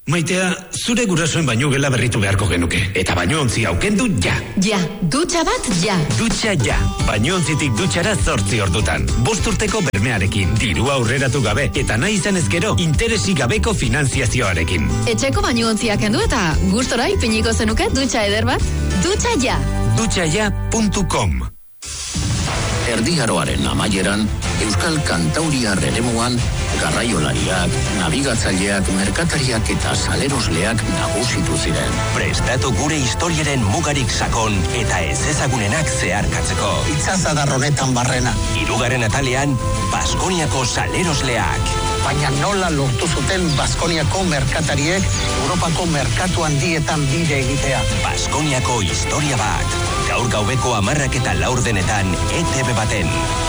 Maitea, zure gurasoen baino gela berritu beharko genuke. Eta bainoontzi aukendu ja. Ja, dutxa bat ja. Dutxa ja. Bainoontzitik dutxara 8 ordutan. 5 urteko bermearekin, dirua aurreratu gabe, eta nahi izan ezkero, interesik gabeko finanziazioarekin. Etxeko bainoontziak kendu eta gustora ipiniko zenuke dutxa eder bat? Dutxa ja. Dutxaja.com. Erdiaroaren amaieran, Euskal Kantauriar eremuan, garraiolariak, nabigatzaileak, merkatariak eta salerosleak nagusitu ziren. Prestatu gure historiaren mugarik sakon eta ez ezagunenak zeharkatzeko. Itzazadar honetan barrena. 3. atalean, Baskoniako salerosleak. Baina nola lortu zuten Baskoniako merkatariek Europako merkatu handietan bide egitea. Baskoniako historia bat. Gaur gaubeko 10:04 ETV baten.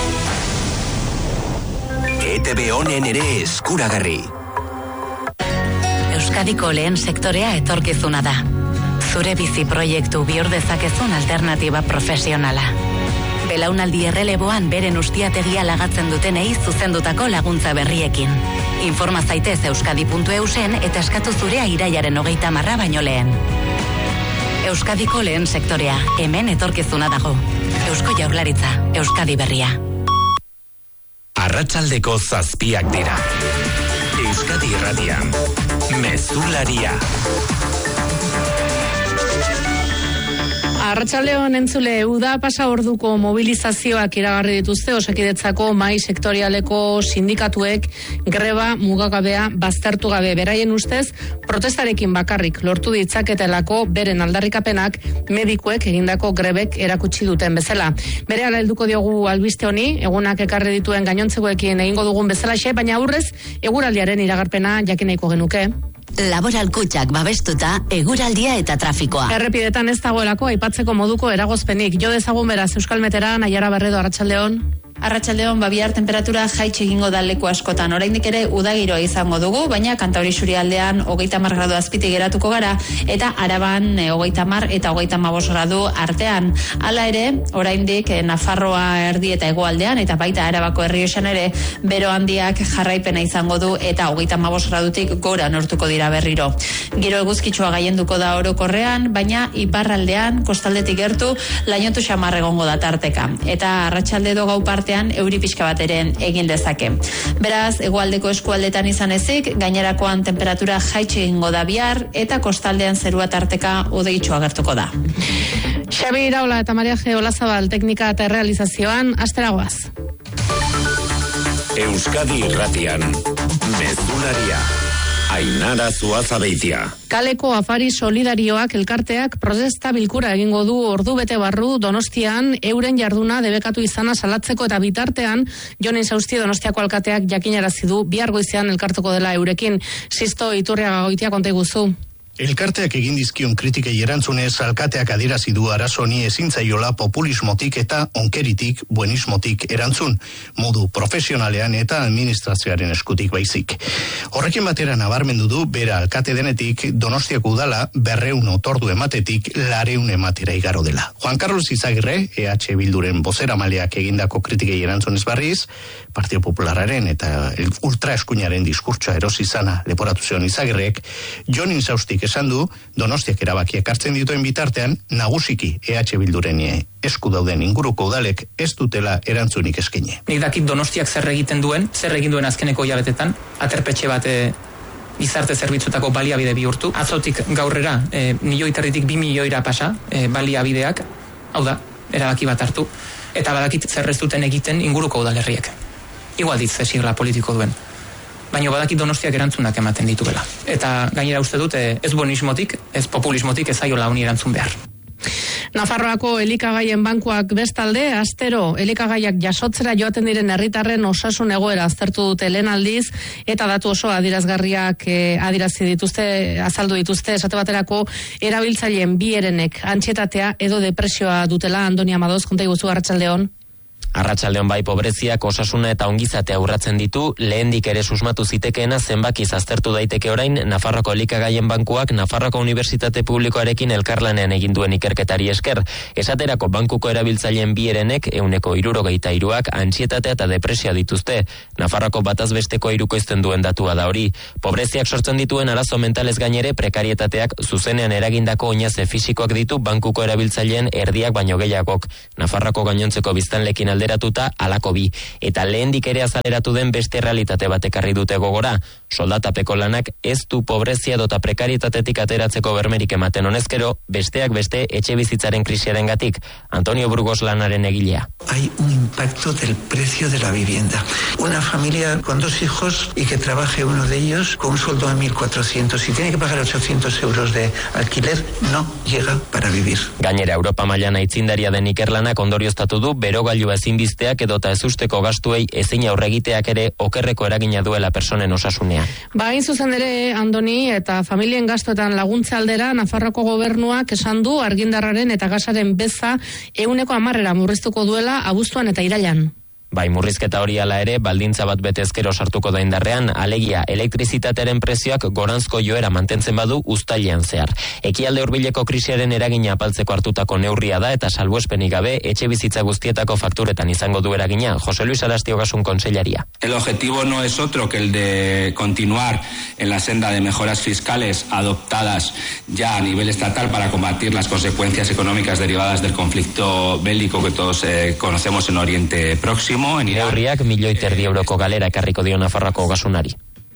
ETV honen ere eskuragarri. Euskadiko lehen sektorea etorkizuna da. Zure bizi proiektu bihur dezakezun alternatiba profesionala. Belaunaldi erreleboan beren ustiategia lagatzen dutenei zuzendutako laguntza berriekin. Informa zaitez euskadi.eusen eta eskatu zurea irailaren 30 baino lehen. Euskadiko lehen sektorea, hemen etorkizuna dago. Eusko Jaurlaritza, Euskadi berria. Arratsaldeko 7 dira. Euskadi Irratian, Mezularia. Arratsaldeon entzule, uda pasa orduko mobilizazioak iragarri dituzte Osakidetzako mahai sektorialeko sindikatuek greba mugagabea baztertu gabe. Beraien ustez, protestarekin bakarrik lortu ditzaketelako beren aldarrikapenak medikuek egindako grebek erakutsi duten bezala. Berehala helduko diogu albiste honi, egunak ekarri dituen gainontzekoekin egingo dugun bezalaxe, baina aurrez eguraldiaren iragarpena jakin nahiko genuke. Laboral kutxak babestuta, eguraldia eta trafikoa. Errepidetan ez dagoelako aipatzeko moduko eragozpenik. Jo dezagun beraz Euskal Metera, Naiara Barredo, arratsaldeon. Arratsaldeon, bihar temperatura jaitsi egingo da leku askotan. Oraindik ere udagiroa izango dugu, baina Kantauri isurialdean 30 gradu azpitik geratuko gara eta Araban 30 eta 35 gradu artean. Hala ere, oraindik Nafarroa erdi eta hegoaldean eta baita Arabako Errioxan ere bero handiak jarraipena izango du eta 35 gradutik gora nortuko dira berriro. Giro eguzkitsua gailenduko da orokorrean, baina iparraldean kostaldetik gertu lainotu xamar egongo da tarteka. Eta arratsalde do gau partean euri pixka bat ere egin dezake. Beraz, hegoaldeko eskualdetan izan ezik, gainerakoan temperatura jaitsi egingo da bihar eta kostaldean zerua tarteka hodeitsu agertuko da. Xabi Iraola eta Maria G. Olazabal teknika eta realizazioan, asteragoaz. Euskadi Irratian, Mezularia. Ainara Zuazabeitia. Kaleko afari solidarioak elkarteak protesta bilkura egingo du ordu bete barru Donostian euren jarduna debekatu izana salatzeko eta bitartean Jon Insausti Donostiako alkateak jakinarazi du bihar goizean elkartuko dela eurekin. Sisto Iturriaga Goitia konta iguzu. Elkarteak egin dizkion kritikei erantzunez, alkateak adierazi du arazo honi ezin zaiola populismotik eta onkeritik buenismotik erantzun, modu profesionalean eta administrazioaren eskutik baizik. Horrekin batera nabarmendu du bera alkate denetik Donostiako udala 200 otordu ematetik 400 ematera igaro dela. Juan Carlos Izagirre, EH Bilduren bozeramaileak egindako kritikei erantzunez barriz, Partido Popularraren eta ultraeskuinaren diskurtsoa erosi izana leporatu zion Izagirrek, Jon Insaustik esan du, Donostiak erabakiak hartzen dituen bitartean, nagusiki EH Bilduren esku dauden inguruko udalek ez dutela erantzunik eskaini. Nik dakit Donostiak zer egiten duen, zer egin duen azkeneko hilabetetan, aterpetxe bat gizarte zerbitzutako baliabide bihurtu. Atzotik gaurrera, 1,5 milioitik 2 milioira pasa, baliabideak, hau da, erabaki bat hartu, eta badakit zer ez duten egiten inguruko udalerriek. Igual ditze sigla politiko duen. Baina badakit Donostiak erantzunak ematen dituela. Eta gainera uste dut, ez buenismotik, ez populismotik ez zaiola honi erantzun behar. Nafarroako elikagaien bankuak bestalde, astero elikagaiak jasotzera joaten diren herritarren osasun egoera aztertu dute lehen aldiz, eta datu oso adierazgarriak azaldu dituzte, esate baterako erabiltzaileen bi herenek antsietatea edo depresioa dutela. Andoni Amadoz, konta iguzu, arratsaldeon. Arratsaldeon bai, pobreziak osasuna eta ongizatea urratzen ditu, lehendik ere susmatu zitekeena zenbakiz aztertu daiteke orain Nafarroako elikagaien bankuak Nafarroako Unibertsitate Publikoarekin elkarlanean egin duen ikerketari esker. Esaterako bankuko erabiltzaileen bi herenek 73ak antsietatea eta depresioa dituzte. Nafarroako bataz besteko hirukoizten duen datua da hori. Pobreziak sortzen dituen arazo mentalez gainere prekarietateak zuzenean eragindako oinaze fisikoak ditu bankuko erabiltzaileen erdiak baino gehiagok. Nafarroako gainontzeko biztanlekin alderatuta halako bi. Eta lehendik ere azaleratu den beste realitate bat ekarri dute gogora. Soldatapeko lanak ez du pobrezia dota prekarietatetik ateratzeko bermerik ematen honezkero, besteak beste etxe bizitzaren krisiarengatik. Antonio Burgos lanaren egilea. Hay un impacto del precio de la vivienda. Una familia con 2 hijos y que trabaje uno de ellos con un sueldo de 1.400. Si tiene que pagar 800 euros de alquiler, no llega para vivir. Gainera, Europa mailan aitzindaria den ikerlanak ondorioztatu du berogailua ezinbizteak edota ezusteko gastuei ezin aurregiteak ere okerreko eragina duela personen osasunean. Hain zuzen ere, Andoni, eta familien gastuetan laguntza aldera, Nafarroako gobernuak esan du argindarraren eta gasaren beza 10% murriztuko duela abuztuan eta irailan. Bai, murrizketa hori ala ere, baldintza bat betezkero sartuko da indarrean, alegia elektrizitatearen prezioak goranzko joera mantentzen badu uztailean zehar. Ekialde hurbileko krisiaren eragina apaltzeko hartutako neurria da eta salbuespenik gabe etxe bizitza guztietako fakturetan izango du eragina. Jose Luis Arasti Ogasun kontseilaria. El objetivo no es otro que el de continuar en la senda de mejoras fiscales adoptadas ya a nivel estatal para combatir las consecuencias económicas derivadas del conflicto bélico que todos conocemos en Oriente Próximo. Neurriak 1,3 euroko galera ekarriko dio Nafarroako Ogasunari.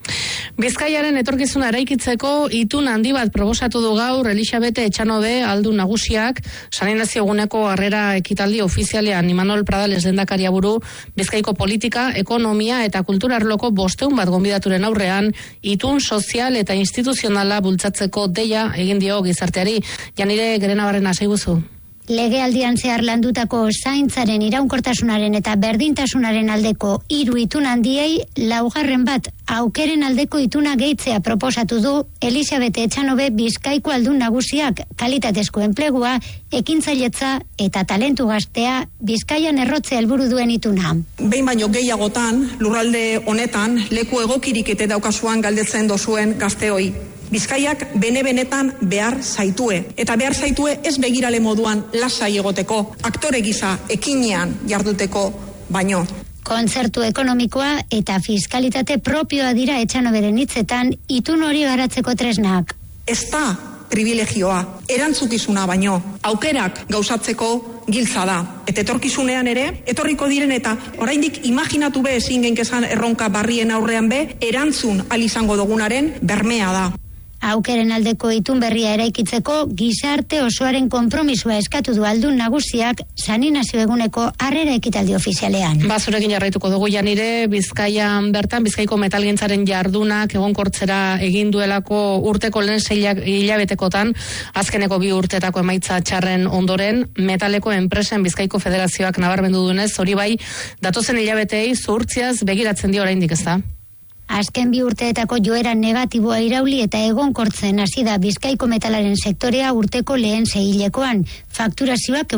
Bizkaiaren etorkizuna eraikitzeko itun handi bat proposatu du gaur Elisabete Etxanobe aldun nagusiak, Sanenazio eguneko harrera ekitaldi ofizialean. Imanol Pradales lehendakaria buru, Bizkaiko politika, ekonomia eta kultura arloko 500 bat gonbidaturen aurrean itun sozial eta instituzionala bultzatzeko deia egin dio gizarteari. Janire Gerenabarrena saiguzu. Legealdian zehar landutako zaintzaren iraunkortasunaren eta berdintasunaren aldeko 3 itun handiei 4. bat aukeren aldeko ituna gehitzea proposatu du Elisabete Etxanobe Bizkaiko aldun nagusiak, kalitatezko enplegua, ekintzailetza eta talentu gaztea Bizkaian errotzea helburu duen ituna. Behin baino gehiagotan, lurralde honetan, leku egokirik eta daukasuan galdetzen dozuen gazteoi. Bizkaiak bene-benetan behar zaitue. Eta behar zaitue ez begirale moduan lasai egoteko, aktore gisa ekinean jarduteko baino. Kontzertu ekonomikoa eta fiskalitate propioa dira Etxanoberen hitzetan itun hori garatzeko tresnak. Ez da privilegioa, erantzukizuna baino, aukerak gauzatzeko giltza da. Eta etorkizunean ere, etorriko diren eta oraindik imaginatu be ezin genkezan erronka barrien aurrean be, erantzun al izango dugunaren bermea da. Aukeren aldeko itun berria eraikitzeko gizarte osoaren konpromisua eskatu du aldun nagusiak Sanenazio eguneko harrera ekitaldi ofizialean. Zurekin jarraituko dugu Janire, Bizkaian bertan, Bizkaiko metalgintzaren jardunak egonkortzera egin duelako urteko lehen 6 hilabetekotan, azkeneko 2 urtetako emaitza txarren ondoren, metaleko enpresen Bizkaiko Federazioak nabarmendu duenez, hori bai, datozen hilabeteei zuhurtziaz begiratzen dio oraindik, ez da? Azken 2 urteetako joera negatiboa irauli eta egonkortzen hasi da Bizkaiko metalaren sektorea urteko lehen 6 hilekoan. Fakturazioak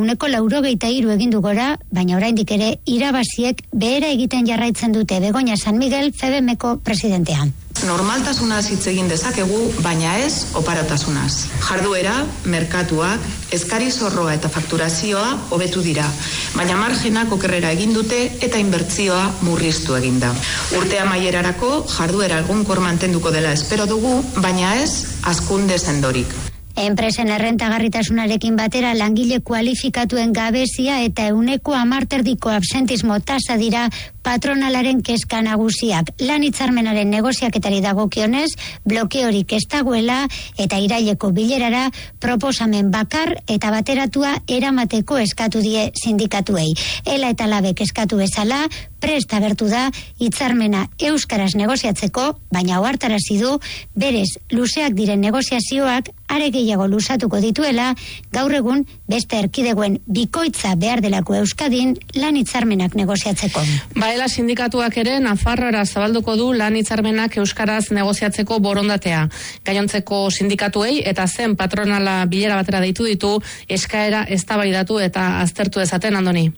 93 egin du gora, baina oraindik ere irabaziek behera egiten jarraitzen dute. Begoña San Miguel, FEBEMeko presidentea. Normaltasunaz hitz egin dezakegu, baina ez oparotasunaz. Jarduera, merkatuak, eskari zorroa eta fakturazioa hobetu dira, baina margenak okerrera egin dute eta inbertsioa murriztu egin da. Urte amaierarako jarduera egonkor mantenduko dela espero dugu, baina ez hazkunde sendorik. Enpresen errentagarritasunarekin batera langile kualifikatuen gabezia eta 10% absentismo tasa dira patronalaren kezka nagusiak. Lan hitzarmenaren negoziaketari dagokionez, blokeorik ez dagoela eta iraileko bilerara proposamen bakar eta bateratua eramateko eskatu die sindikatuei. Ela eta Labek eskatu bezala, prest agertu da hitzarmena euskaraz negoziatzeko, baina ohartarazi du berez luzeak diren negoziazioak are gehiago luzatuko dituela, gaur egun beste erkidegoen bikoitza behar delako Euskadin lan hitzarmenak negoziatzeko. Baela sindikatuak ere Nafarroara zabalduko du lan hitzarmenak euskaraz negoziatzeko borondatea. Gainontzeko sindikatuei eta zen patronala bilera batera deitu ditu eskaera eztabaidatu eta aztertu dezaten, Andoni.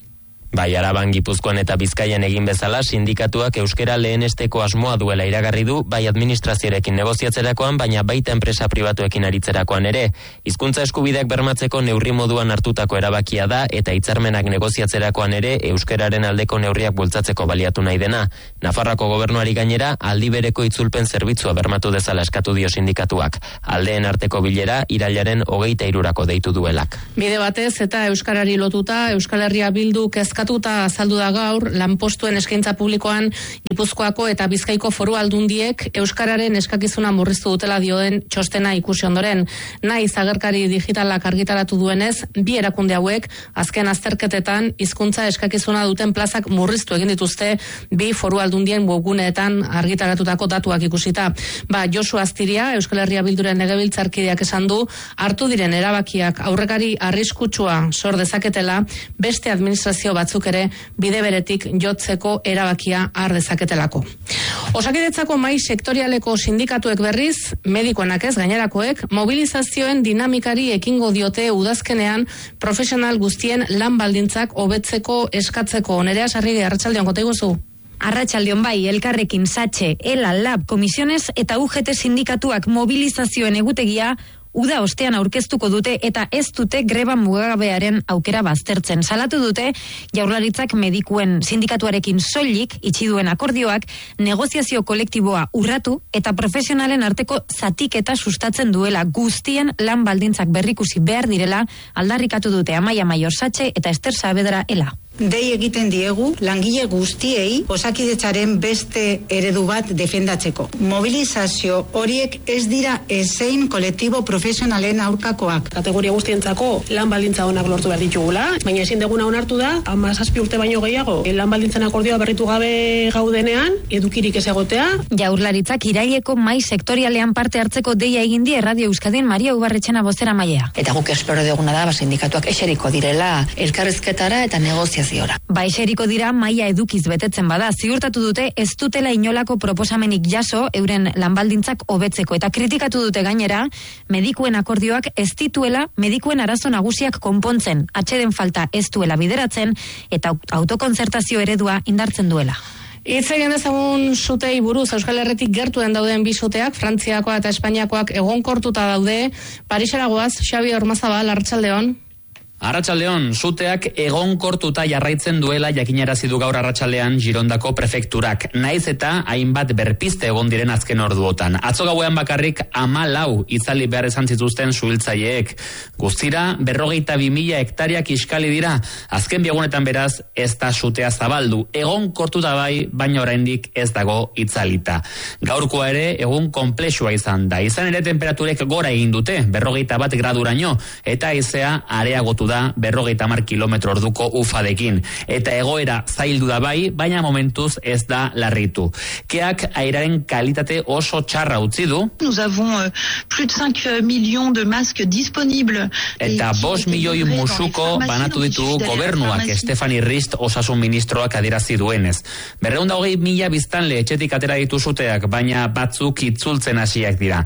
Bai, Araban, Gipuzkoan eta Bizkaian egin bezala, sindikatuak euskara lehenesteko asmoa duela iragarri du, bai administrazioarekin negoziatzerakoan, baina baita enpresa pribatuekin aritzerakoan ere. Hizkuntza eskubideak bermatzeko neurri moduan hartutako erabakia da, eta hitzarmenak negoziatzerakoan ere euskararen aldeko neurriak bultzatzeko baliatu nahi dena. Nafarroako gobernuari gainera, aldi bereko itzulpen zerbitzua bermatu dezala eskatu dio sindikatuak. Aldeen arteko bilera irailaren 23 deitu duelak. Bide batez eta euskarari lotuta, Euskal Herria Bildu kezkatuta azaldu da gaur lanpostuen eskaintza publikoan Gipuzkoako eta Bizkaiko foru aldundiek euskararen eskakizuna murriztu dutela dioen txostena ikusi ondoren. Naiz agerkari digitalak argitaratu duenez, bi erakunde hauek azken azterketetan hizkuntza eskakizuna duten plazak murriztu egin dituzte bi foru aldundien webguneetan argitaratutako datuak ikusita. Josu Astiria, Euskal Herria Bilduren legebiltzarkideak esan du, hartu diren erabakiak aurrekari arriskutsua sor dezaketela, beste administrazio batzuk ere bide beretik jotzeko erabakia har dezaketelako. Osakidetzako mahai sektorialeko sindikatuek berriz, medikoenak ez gainerakoek, mobilizazioen dinamikari ekingo diote udazkenean profesional guztien lan baldintzak hobetzeko eskatzeko. Nerea Sarrige, arratsaldeon konta iguzu. Arratsaldeon bai, Elkarrekin, Satxe, ELA, LAB, Komisiones eta UGT sindikatuak mobilizazioen egutegia uda ostean aurkeztuko dute eta ez dute greba mugagabearen aukera baztertzen. Salatu dute Jaurlaritzak medikuen sindikatuarekin soilik itxi duen akordioak negoziazio kolektiboa urratu eta profesionalen arteko zatiketa sustatzen duela, guztien lan baldintzak berrikusi behar direla aldarrikatu dute Amaia Maior, Satxe eta Ester Saavedra, ELA. Dei egiten diegu langile guztiei Osakidetzaren beste eredu bat defendatzeko. Mobilizazio horiek ez dira ezein kolektibo profesionalen aurkakoak. Kategoria guztientzako lan baldintza onak lortu behar ditugula, baina ezin deguna onartu da 17 urte baino gehiago lan baldintzen akordioa berritu gabe gaudenean edukirik ez egotea. Jaurlaritzak iraileko mahai sektorialean parte hartzeko deia egin die Radio Euskadin Maria Ubarretxena bozeramailea. Eta guk espero duguna da sindikatuak eseriko direla elkarrizketara eta negoziazioa. Eseriko dira maila edukiz betetzen bada, ziurtatu dute ez dutela inolako proposamenik jaso euren lanbaldintzak hobetzeko eta kritikatu dute gainera medikuen akordioak ez dituela medikuen arazo nagusiak konpontzen, atseden falta ez duela bideratzen eta autokontzertazio eredua indartzen duela. Hitz egin dezagun sutei buruz, Euskal Herritik gertuen dauden bi suteak, Frantziakoa eta Espainiakoak egonkortuta daude. Parisera goaz, Xabi Ormazabal, arratsaldeon. Arratsaldeon, suteak egonkortuta jarraitzen duela jakinarazi du gaur arratsaldean Girondako prefekturak. Naiz eta hainbat berpizte egon diren azken orduotan. Atzo gauean bakarrik 14 itzali behar izan zituzten suhiltzaileek. Guztira 42.000 hektariak iskali dira. Azken biegunetan beraz ez da sutea zabaldu. Egonkortuta bai, baina oraindik ez dago itzalita. Gaurkoa ere egun konplexua izan da. Izan ere temperaturek gora egin dute, 41 graduraino, eta haizea areagotu da 50 kilometro orduko ufadekin. Eta egoera zaildu da bai, baina momentuz ez da larritu. Keak airaren kalitate oso txarra utzi du. Nous avons plus de 5 millions de masques disponibles. Eta 5 milioi musuko banatu ditugu gobernuak, Estefani Rist osasun ministroak adierazi duenez. 220.000 biztanle etxetik atera dituzuteak, baina batzuk itzultzen hasiak dira.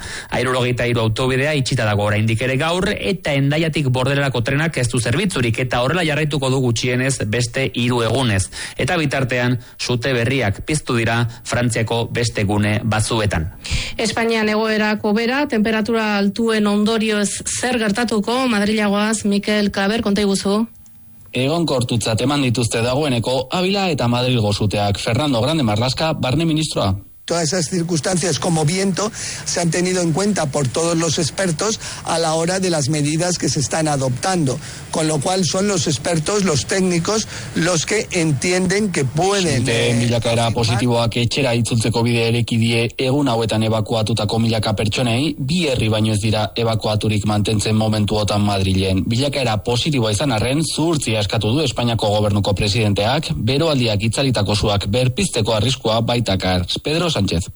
63 autobidea itxita dago oraindik ere gaur, eta Hendaiatik Bordelerako trenak ez du zerbitzurik eta horrela jarraituko du gutxienez beste 3 egunez. Eta bitartean sute berriak piztu dira Frantziako beste gune batzuetan. Espainian egoerako bera, temperatura altuen ondorioz zer gertatuko, Madrilagoaz, Mikel Klaber, konta iguzu. Egonkortutzat eman dituzte dagoeneko Abila eta Madrilgo suteak. Fernando Grande Marlaska, barne ministroa. Todas esas circunstancias como viento se han tenido en cuenta por todos los expertos a la hora de las medidas que se están adoptando, con lo cual son los expertos, los técnicos, los que entienden que pueden... Milakaera positiboak etxera itzultzeko bide ereki die egun hauetan ebakuatutako milaka pertsonei, 2 herri baino ez dira ebakuaturik mantentzen momentuotan Madrilen. Bilakaera positiboa izan arren, zuhurtzia eskatu du Espainiako gobernuko presidenteak, beroaldiak itzalitako suak berpizteko arriskua baitakar. Pedro Sánchez.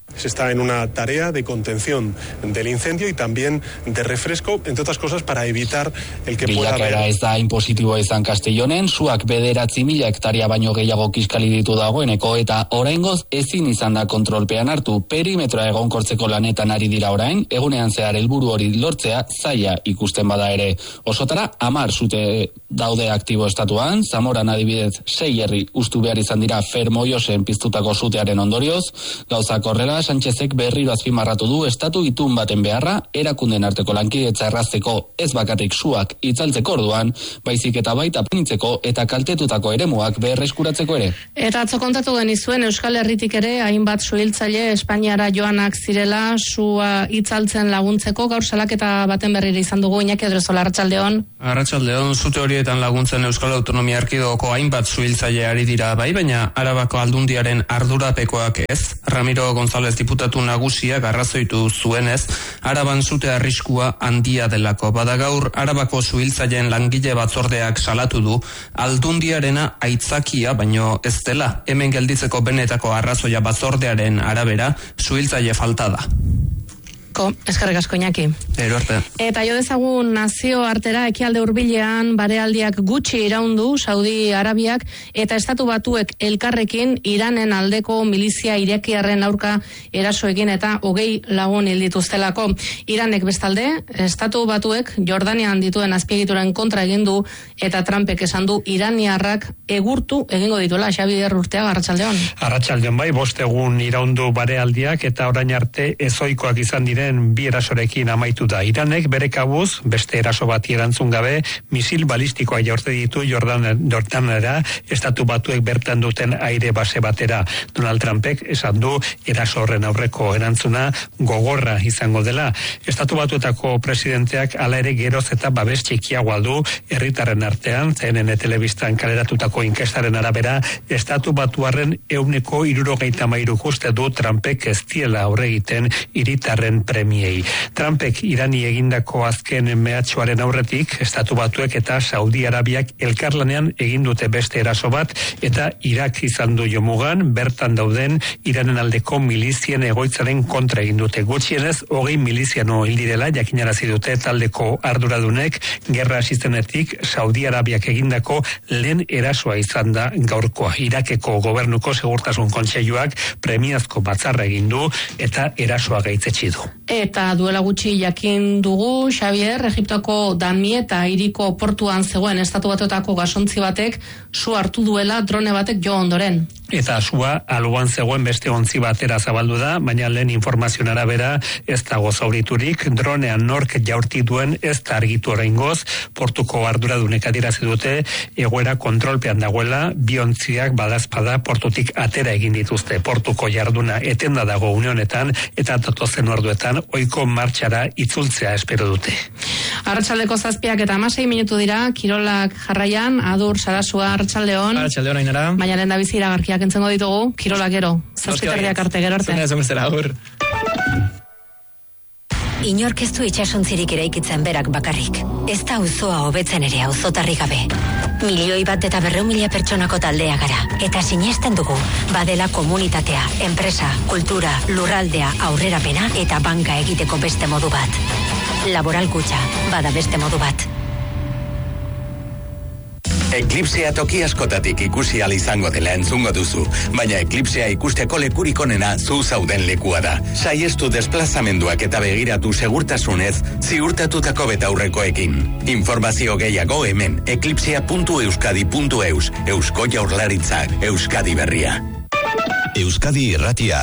Se está en una tarea de contención del incendio y también de refresco, entre otras cosas, para evitar el que pueda haber... Bilakaera ez da impositiboa izan Castellonen, suak 9.000 hektaria baino gehiago kiskali ditu dagoeneko eta oraingoz ezin izan da kontrolpean hartu. Perimetroa egonkortzeko lanetan ari dira orain, egunean zehar helburu hori lortzea zaila ikusten bada ere. Osotara 10 sute daude aktibo estatuan, Zamoran adibidez 6 herri ustu behar izan dira Fermoiosen piztutako sutearen ondorioz, gauzak horrela Sánchezek berriro azpimarratu du estatu itun baten beharra, erakunden arteko lankidetza errazteko ez bakarrik suak itzaltzeko orduan, baizik eta baita penitzeko eta kaltetutako eremuak berreskuratzeko ere. Eta atzo kontatu genizuen Euskal Herritik ere hainbat suhiltzaile Espainiara joanak zirela sua itzaltzen laguntzeko, gaur salaketa baten berrira izan dugu. Iñaki Odrezola, arratsaldeon. Arratsaldeon, sute horietan laguntzen Euskal Autonomia Erkidegoko hainbat suhiltzaile ari dira bai, baina Arabako Aldundiaren ardurapekoak ez. Ramiro González diputatu nagusiak arrazoitu zuenez, Araban sute arriskua handia delako. Bada gaur Arabako suhiltzaileen langile batzordeak salatu du Aldundiarena aitzakia baino ez dela. Hemen gelditzeko benetako arrazoia batzordearen arabera suhiltzaile falta da. Eskerrik asko, Iñaki. Arte. Eta jo dezagun nazio artera ekialde hurbilean barealdiak gutxi iraundu Saudi Arabiak eta Estatu Batuek elkarrekin Iranen aldeko milizia irakiarren aurka eraso egin eta 20 lagun hil dituztelako. Iranek bestalde, Estatu Batuek Jordanian dituen azpiegituren kontra egin du eta Trumpek esan du iraniarrak egurtu egingo dituela. Xabier Urteaga, arratsaldeon. Arratsaldeon bai, 5 egun iraundu barealdiak eta orain arte ezoikoak izan diren 2 erasorekin amaitu da. Iranek bere kabuz, beste eraso bati erantzun gabe, misil balistikoa jaurte ditu Jordanera, Estatu Batuek bertan duten aire base batera. Donald Trumpek esan du eraso horren aurreko erantzuna gogorra izango dela. Estatu Batuetako presidenteak hala ere geroz eta babes txikiagoa du herritarren artean, CNN telebistan kaleratutako inkestaren arabera, Estatu Batuarren 63% uste du Trumpek ez diela aurre egiten hiritarren premiei. Trumpek Irani egindako azken mehatxuaren aurretik, Estatu Batuek eta Saudi Arabiak elkarlanean egin dute beste eraso bat eta Irak izan du jomugan, bertan dauden Iranen aldeko milizien egoitzaren kontra egin dute. Gutxienez, 20 miliziano hil direla jakinarazi dute taldeko arduradunek, gerra asistenetik Saudi Arabiak egindako lehen erasoa izan da gaurkoa. Irakeko gobernuko segurtasun kontseiluak premiazko batzarra egin du eta erasoa gaitzetsi du. Eta duela gutxi jakin dugu, Xavier, Egiptoko Damieta hiriko portuan zegoen Estatu Batuetako gasontzi batek su hartu duela drone batek jo ondoren. Eta sua alboan zegoen beste ontzi batera zabaldu da, baina lehen informazioen arabera ez dago zauriturik, dronean nork jaurti duen ez da argitu oraingoz, portuko arduradunek adierazi dute egoera kontrolpean dagoela, 2 ontziak badazpada portutik atera egin dituzte. Portuko jarduna etenda dago une honetan eta datozen orduetan ohiko martxara itzultzea espero dute. Arratsaldeko 7 eta 16 minutu dira, kirolak jarraian, Adur Sarasua, arratsaldeon. Arratsaldeon, Ainara. Baina lehen da bizi iragarkiak entzengo ditugu, kirolak gero. 7:30 arte, gero arte. Inork ez du itsasontzirik eraikitzen berak bakarrik. Ez da auzoa hobetzen ere auzotarrik gabe. 1.200.000 pertsonako taldea gara. Eta sinesten dugu, badela komunitatea, enpresa, kultura, lurraldea, aurrerapena eta banka egiteko beste modu bat. Laboral Kutxa, bada beste modu bat. Eklipsea toki askotatik ikusi ahal izango dela entzungo duzu, baina eklipsea ikusteko lekurik onena zu zauden lekua da. Saiestu desplazamenduak eta begiratu segurtasunez ziurtatutako betaurrekoekin. Informazio gehiago hemen eklipsea.euskadi.eus. Eusko Jaurlaritzak, Euskadi berria. Euskadi Irratia.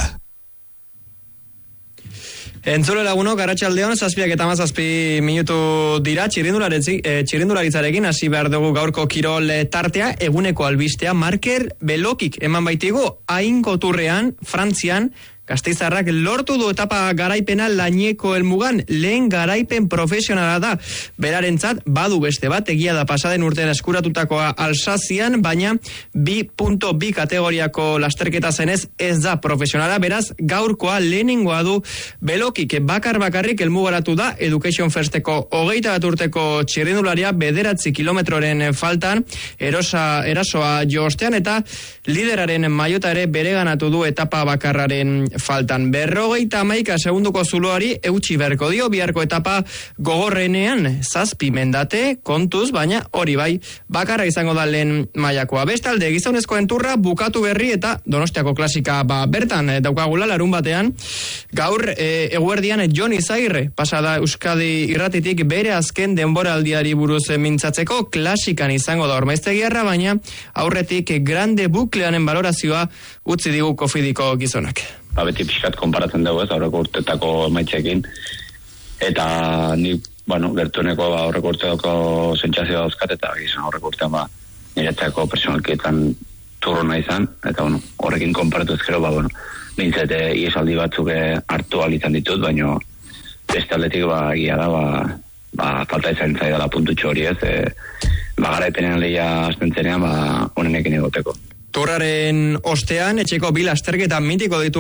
Entzule lagunok, arratsaldeon 7 eta 17 minutu dira, txirrindularitzarekin hasi behar dugu gaurko kirol tartea, eguneko albistea, Marker Belokik eman baitigu, Ainkoturrean, Frantzian, Gasteizarrak lortu du etapa garaipena Laineko helmugan, lehen garaipen profesionala da. Berarentzat badu beste bat, egia da pasaden urtean eskuratutakoa Alsazian, baina 2.2 kategoriako lasterketa zenez ez da profesionala, beraz gaurkoa lehenengoa du Belokik, bakarrik helmugaratu da Education Firsteko 21 urteko txirrindularia 9 kilometroren faltan erasoa jo ostean eta lideraren maiota ere bereganatu du etapa bakarraren faltan. 51 segunduko zuloari eutxi berko dio, biharko etapa gogorrenean 7 mendate kontuz, baina hori bai, bakarra izango da lehen mailakoa. Bestalde, gizonezkoen turra bukatu berri eta Donostiako klasika bertan daukagula larun batean. Gaur eguerdian Jon Izagirre pasada Euskadi irratitik bere azken denboraldiari buruz mintzatzeko klasikan izango da ormaiztegiarra, baina aurretik grande bukleanen balorazioa utzi digu Kofidiko gizonak. Beti pixkat konparatzen dugu ez, aurreko urtetako maitxekin, eta ni, gertueneko aurreko urtetako sentsazioa dauzkat, eta gizan aurreko urtean niretzako personalkietan turrona izan, eta horrekin konparatu ezkero, bintzete iesaldi batzuk hartu alitan ditut, baina beste aldetik egia da, falta izan zaidala puntutxo hori ez, garaipenean lehia astentzenean, onenekin egoteko. Turraren ostean, etxeko bi lasterketa mitiko ditu